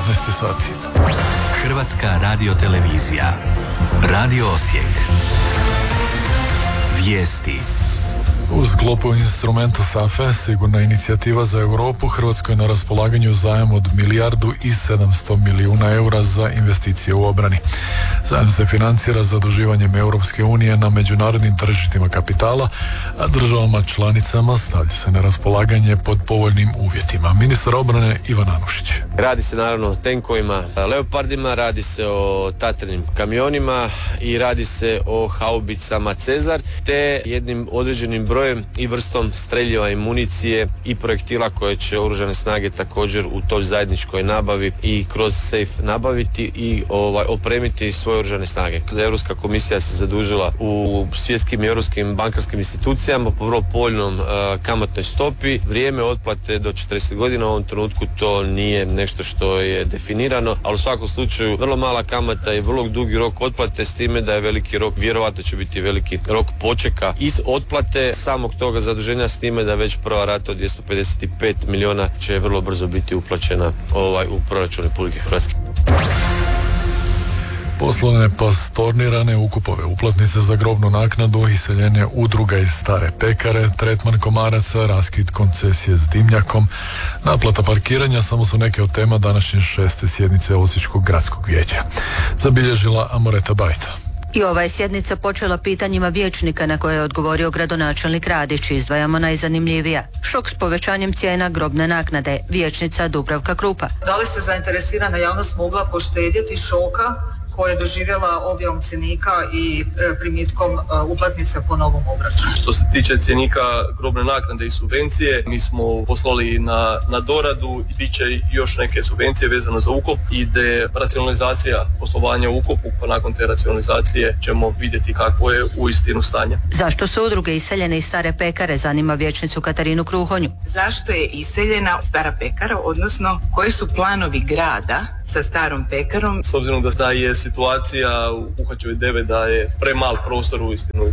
sati. Hrvatska radiotelevizija. Radio Osijek. Vijesti. U sklopu instrumenta SAFE, sigurna inicijativa za Europu, Hrvatskoj je na raspolaganju zajam od 1.700 milijuna eura za investicije u obrani. Zajam se financira zaduživanjem Europske unije na međunarodnim tržištima kapitala, a državama članicama stavlja se na raspolaganje pod povoljnim uvjetima. Ministar obrane Ivan Anušić. Radi se naravno o tenkovima Leopardima, radi se o Tatrenim kamionima i radi se o haubicama Cezar, te jednim određenim brojem i vrstom streljiva i municije i projektila koje će Oružane snage također u toj zajedničkoj nabavi i kroz SAFE nabaviti i opremiti svoje Oružane snage. Europska komisija se zadužila u svjetskim i europskim bankarskim institucijama po vrlo povoljnom kamatnoj stopi. Vrijeme otplate do 40 godina u ovom trenutku to nije nešto što je definirano, ali u svakom slučaju vrlo mala kamata i vrlo dugi rok otplate, s time da je veliki rok, vjerovatno će biti veliki rok počeka iz otplate samog toga zaduženja, s time da već prva rata od 255 milijuna će vrlo brzo biti uplaćena u proračun Republike Hrvatske. Poslane pastornirane ukupove uplatnice za grobnu naknadu, iseljenje udruga iz Stare Pekare, tretman komaraca, raskid koncesije s dimnjakom, naplata parkiranja samo su neke od tema današnje 6. sjednice Osječkog gradskog vijeća. Zabilježila Amoreta Bajta. I ova je sjednica počela pitanjima vijećnika na koje je odgovorio gradonačelnik Radić. Izdvajamo najzanimljivija. Šok s povećanjem cijena grobne naknade, vijećnica Dubravka Krupa. Da li se zainteresirana javnost mogla poštedjeti šoka koja je doživjela objavom cjenika i primitkom uplatnica po novom obračunu? Što se tiče cjenika grobne naknade i subvencije, mi smo poslali na doradu i bit će još neke subvencije vezano za ukop. Ide racionalizacija poslovanja u ukopu, pa nakon te racionalizacije ćemo vidjeti kakvo je uistinu stanje. Zašto su udruge iseljene iz Stare Pekare, zanima vijećnicu Katarinu Kruhonju. Zašto je iseljena Stara Pekara, odnosno koji su planovi grada sa Starom Pekarom? S obzirom da je situacija u Puhačevoj 9 da je premal prostor uistinu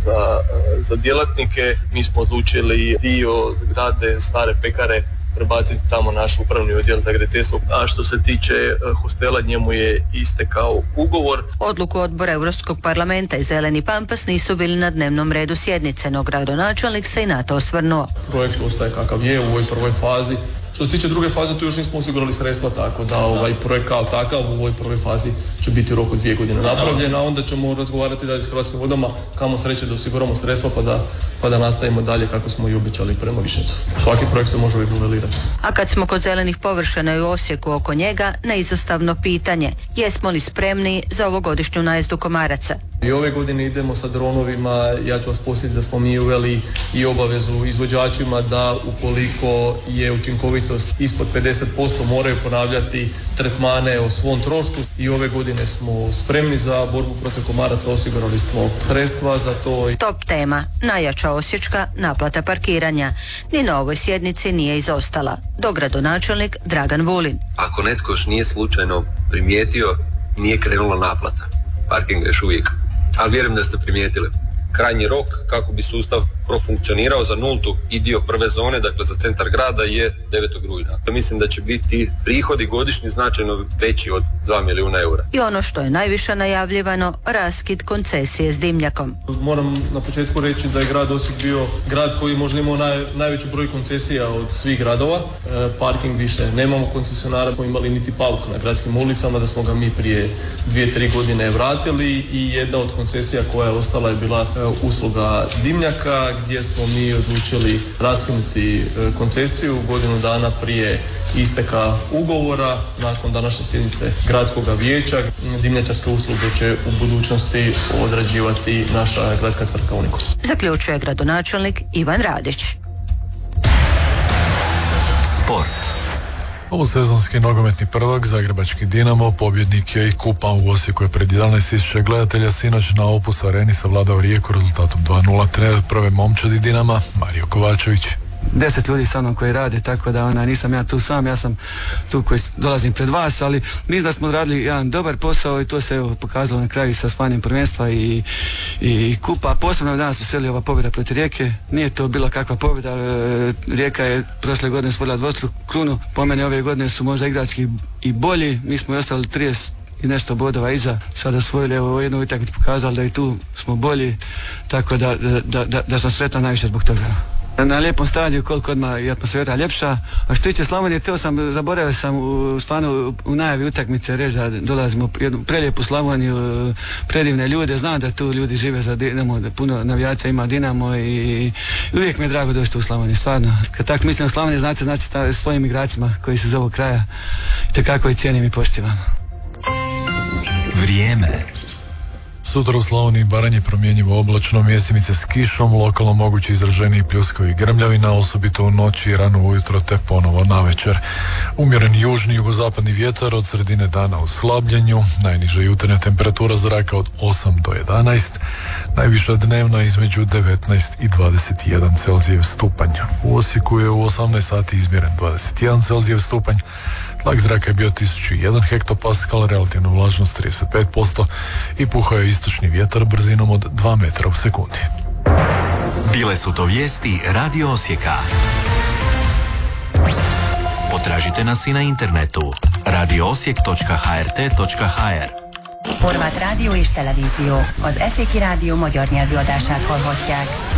za djelatnike, mi smo odlučili dio zgrade Stare Pekare prebaciti tamo naš upravni odjel za graditeljstvo. A što se tiče hostela, njemu je istekao ugovor. Odluku odbora Europskog parlamenta i Zeleni Pampas nisu bili na dnevnom redu sjednice, no gradonačelnik se i na to osvrnuo. Projekt ostaje kakav je u ovoj prvoj fazi. Što se tiče druge faze, tu još nismo osigurali sredstva, tako da ovaj projekt kao takav u ovoj prvoj fazi će biti u roku 2 godine napravljen, a onda ćemo razgovarati dalje s Hrvatskim vodama, kamo sreće da osiguramo sredstva pa da nastavimo dalje kako smo i obećali prema Višnjicu. Svaki projekt se može uvijek novelirati. A kad smo kod zelenih površina i u Osijeku oko njega, neizostavno pitanje, jesmo li spremni za ovogodišnju najezdu komaraca? I ove godine idemo sa dronovima, ja ću vas posjetiti da smo mi uveli i obavezu izvođačima da ukoliko je učinkovitost ispod 50% moraju ponavljati tretmane o svom trošku i ove godine smo spremni za borbu protiv komaraca, osigurali smo sredstva za to. Top tema, najjača osječka, naplata parkiranja. Ni na ovoj sjednici nije izostala. Dogradonačelnik Dragan Vulin. Ako netko još nije slučajno primijetio, nije krenula naplata. Parkinga još uvijek. Ali vjerujem da ste primijetili. Krajnji rok kako bi sustav profunkcionirao za nultu i dio prve zone, dakle za centar grada, je 9. rujna. Mislim da će biti prihodi godišnji značajno veći od 2 milijuna eura. I ono što je najviše najavljivano, raskid koncesije s dimnjakom. Moram na početku reći da je grad Osijek bio grad koji možda imao najveći broj koncesija od svih gradova. Parking više nemamo koncesionara, smo imali niti pauk na gradskim ulicama, da smo ga mi prije 2-3 godine vratili i jedna od koncesija koja je ostala je bila usluga dimnjaka, gdje smo mi odlučili raskinuti koncesiju godinu dana prije isteka ugovora. Nakon današnje sjednice gradskog vijeća dimnjačarske usluge će u budućnosti odrađivati naša gradska tvrtka Unico. Zaključuje gradonačelnik Ivan Radić. Sport. Ovo sezonski nogometni prvak, zagrebački Dinamo, pobjednik je i kupa u Osijeku je pred 11.000 gledatelja sinoć na Opus Areni savladao Rijeku rezultatom 2:0. Trener prve momčadi Dinama, Mario Kovačević. 10 ljudi sa mnom koji rade, tako da nisam ja tu sam, ja sam tu koji dolazim pred vas, ali mislim da smo odradili jedan dobar posao i to se pokazalo na kraju sa osvajanjem prvenstva i kupa. Posebno danas veseli ova pobjeda protiv Rijeke. Nije to bila kakva pobjeda. Rijeka je prošle godine osvojila dvostruku krunu. Po mene ove godine su možda igrački i bolji. Mi smo i ostali 30 i nešto bodova iza. Sada osvojili ovo jednu utakmicu, pokazali da i tu smo bolji. Tako da sam sretan najviše zbog toga. Na lijepom stadiju koliko odmah i atmosfera ljepša. A što tiče Slavonije, zaboravio sam u najavi utakmice reći da dolazimo u jednu prelijepu Slavoniju, predivne ljude, znam da tu ljudi žive za Dinamo, da puno navijača ima Dinamo i uvijek mi je drago doći u Slavoniju, stvarno. Kad tako mislim o Slavoniji, znači svojim igračima koji su iz ovog kraja, itekako i cijenim i poštivam. Vrijeme. Sutra u Slavoniji i Baranji promjenjivo oblačno, mjestimice s kišom, lokalno mogući izraženiji pljuskovi i grmljavina, osobito u noći i rano ujutro te ponovo navečer. Umjeren južni jugozapadni vjetar od sredine dana u slabljenju, najniža jutarnja temperatura zraka od 8 do 11, najviša dnevna između 19 i 21 Celzijev stupanj. U Osijeku je u 18 sati izmjeren 21 Celzijev stupanj, tlak zraka je bio 1001 hektopaskal, relativna vlažnost 35% i puhao je istočni vjetar brzinom od 2 metra u sekundi. Bile su to vijesti Radio Osijeka. Potražite nas i na internetu radioosijek.hrt.hr. Horvát rádió és televízió. Az Eszéki Rádió magyar nyelvű adását hallhatják.